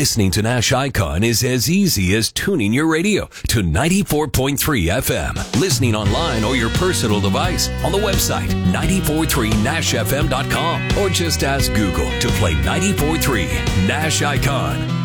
Listening to Nash Icon is as easy as tuning your radio to 94.3 FM. Listening online or your personal device on the website 943nashfm.com or just ask Google to play 94.3 Nash Icon.